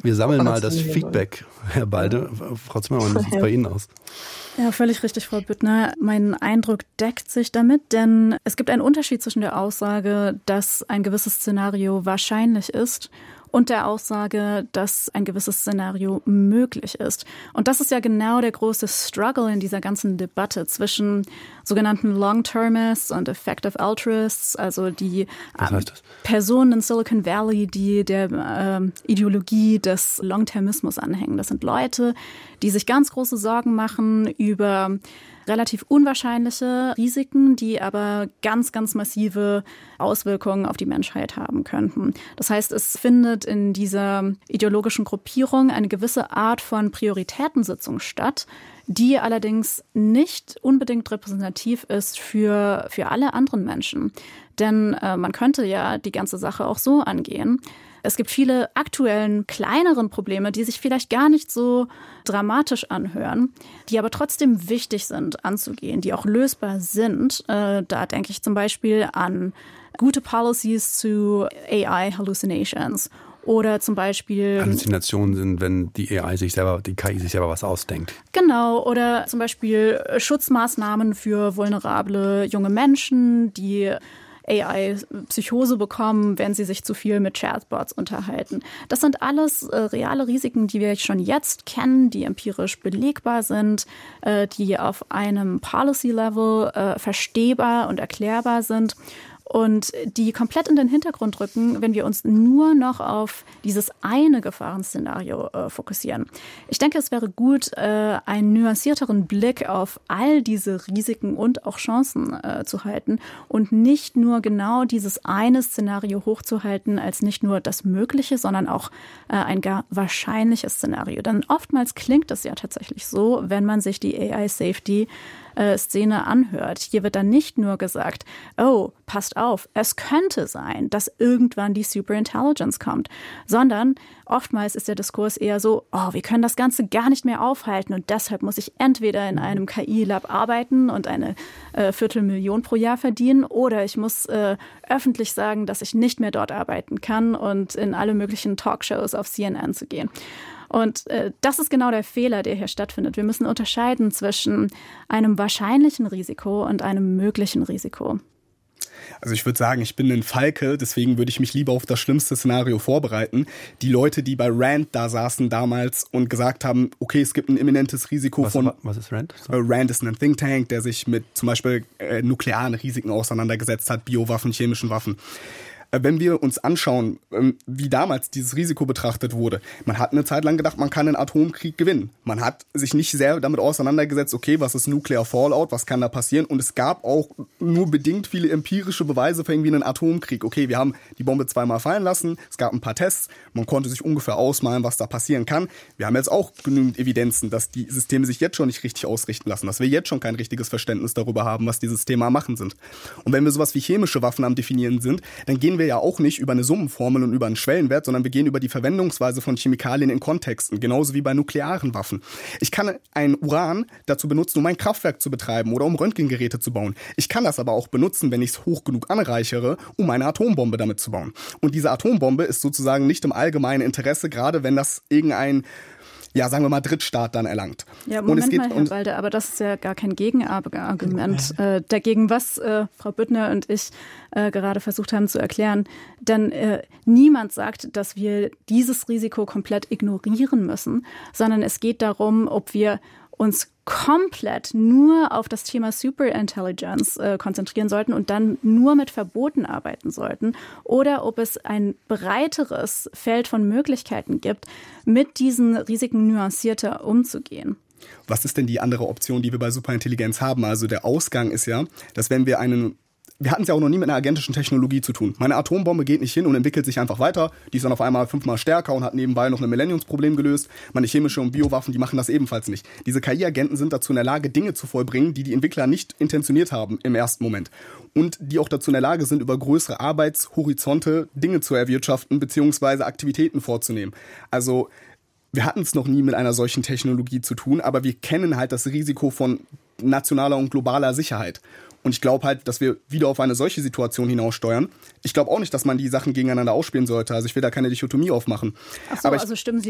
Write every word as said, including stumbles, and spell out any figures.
Wir sammeln mal das Feedback, Herr Balde. Frau Zimmermann, wie sieht es bei Ihnen aus? Ja, völlig richtig, Frau Büttner. Mein Eindruck deckt sich damit, denn es gibt einen Unterschied zwischen der Aussage, dass ein gewisses Szenario wahrscheinlich ist, und der Aussage, dass ein gewisses Szenario möglich ist. Und das ist ja genau der große Struggle in dieser ganzen Debatte zwischen sogenannten Long-Termists und Effective Altruists, also die ähm, Personen in Silicon Valley, die der ähm, Ideologie des Long-Termismus anhängen. Das sind Leute, die sich ganz große Sorgen machen über relativ unwahrscheinliche Risiken, die aber ganz, ganz massive Auswirkungen auf die Menschheit haben könnten. Das heißt, es findet in dieser ideologischen Gruppierung eine gewisse Art von Prioritätensitzung statt, die allerdings nicht unbedingt repräsentativ ist für, für alle anderen Menschen. Denn äh, man könnte ja die ganze Sache auch so angehen. Es gibt viele aktuellen, kleineren Probleme, die sich vielleicht gar nicht so dramatisch anhören, die aber trotzdem wichtig sind anzugehen, die auch lösbar sind. Äh, da denke ich zum Beispiel an gute Policies zu A I Hallucinations. Oder zum Beispiel Halluzinationen sind, wenn die A I sich selber, die K I sich selber was ausdenkt. Genau, oder zum Beispiel Schutzmaßnahmen für vulnerable junge Menschen, die A I-Psychose bekommen, wenn sie sich zu viel mit Chatbots unterhalten. Das sind alles äh, reale Risiken, die wir schon jetzt kennen, die empirisch belegbar sind, äh, die auf einem Policy-Level äh, verstehbar und erklärbar sind. Und die komplett in den Hintergrund rücken, wenn wir uns nur noch auf dieses eine Gefahrenszenario äh, fokussieren. Ich denke, es wäre gut, äh, einen nuancierteren Blick auf all diese Risiken und auch Chancen äh, zu halten und nicht nur genau dieses eine Szenario hochzuhalten als nicht nur das Mögliche, sondern auch äh, ein gar wahrscheinliches Szenario. Denn oftmals klingt es ja tatsächlich so, wenn man sich die A I-Safety Szene anhört. Hier wird dann nicht nur gesagt, oh, passt auf, es könnte sein, dass irgendwann die Superintelligence kommt, sondern oftmals ist der Diskurs eher so, oh, wir können das Ganze gar nicht mehr aufhalten und deshalb muss ich entweder in einem K I-Lab arbeiten und eine äh, Viertelmillion pro Jahr verdienen oder ich muss äh, öffentlich sagen, dass ich nicht mehr dort arbeiten kann und in alle möglichen Talkshows auf C N N zu gehen. Und äh, das ist genau der Fehler, der hier stattfindet. Wir müssen unterscheiden zwischen einem wahrscheinlichen Risiko und einem möglichen Risiko. Also ich würde sagen, ich bin ein Falke, deswegen würde ich mich lieber auf das schlimmste Szenario vorbereiten. Die Leute, die bei Rand da saßen damals und gesagt haben, okay, es gibt ein imminentes Risiko was, von... Was ist Rand? So. Rand ist ein Think Tank, der sich mit zum Beispiel äh, nuklearen Risiken auseinandergesetzt hat, Biowaffen, chemischen Waffen. Wenn wir uns anschauen, wie damals dieses Risiko betrachtet wurde, man hat eine Zeit lang gedacht, man kann einen Atomkrieg gewinnen. Man hat sich nicht sehr damit auseinandergesetzt, okay, was ist Nuclear Fallout, was kann da passieren? Und es gab auch nur bedingt viele empirische Beweise für irgendwie einen Atomkrieg. Okay, wir haben die Bombe zweimal fallen lassen, es gab ein paar Tests, man konnte sich ungefähr ausmalen, was da passieren kann. Wir haben jetzt auch genügend Evidenzen, dass die Systeme sich jetzt schon nicht richtig ausrichten lassen, dass wir jetzt schon kein richtiges Verständnis darüber haben, was die Systeme am Machen sind. Und wenn wir sowas wie chemische Waffen am Definieren sind, dann gehen wir ja auch nicht über eine Summenformel und über einen Schwellenwert, sondern wir gehen über die Verwendungsweise von Chemikalien in Kontexten, genauso wie bei nuklearen Waffen. Ich kann ein Uran dazu benutzen, um ein Kraftwerk zu betreiben oder um Röntgengeräte zu bauen. Ich kann das aber auch benutzen, wenn ich es hoch genug anreichere, um eine Atombombe damit zu bauen. Und diese Atombombe ist sozusagen nicht im allgemeinen Interesse, gerade wenn das irgendein ja, sagen wir mal, Drittstaat dann erlangt. Ja, Moment und es geht, mal, Herr Balde, aber das ist ja gar kein Gegenargument äh, dagegen, was äh, Frau Büttner und ich äh, gerade versucht haben zu erklären. Denn äh, niemand sagt, dass wir dieses Risiko komplett ignorieren müssen, sondern es geht darum, ob wir uns komplett nur auf das Thema Superintelligence äh, konzentrieren sollten und dann nur mit Verboten arbeiten sollten oder ob es ein breiteres Feld von Möglichkeiten gibt, mit diesen Risiken nuancierter umzugehen. Was ist denn die andere Option, die wir bei Superintelligenz haben? Also der Ausgang ist ja, dass wenn wir einen Wir hatten es ja auch noch nie mit einer agentischen Technologie zu tun. Meine Atombombe geht nicht hin und entwickelt sich einfach weiter. Die ist dann auf einmal fünfmal stärker und hat nebenbei noch ein Millenniumsproblem gelöst. Meine chemische und Biowaffen, die machen das ebenfalls nicht. Diese K I-Agenten sind dazu in der Lage, Dinge zu vollbringen, die die Entwickler nicht intentioniert haben im ersten Moment. Und die auch dazu in der Lage sind, über größere Arbeitshorizonte Dinge zu erwirtschaften bzw. Aktivitäten vorzunehmen. Also wir hatten es noch nie mit einer solchen Technologie zu tun, aber wir kennen halt das Risiko von nationaler und globaler Sicherheit. Und ich glaube halt, dass wir wieder auf eine solche Situation hinaussteuern. Ich glaube auch nicht, dass man die Sachen gegeneinander ausspielen sollte. Also ich will da keine Dichotomie aufmachen. Ach so, aber ich, also stimmen Sie